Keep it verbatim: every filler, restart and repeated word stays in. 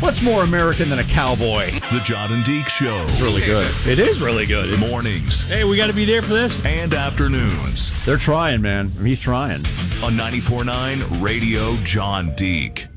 What's more American than a cowboy? The John and Deke Show. It's really good. It is really good. Mornings. Hey, we got to be there for this. And afternoons. They're trying, man. He's trying. On ninety-four point nine Radio John Deke.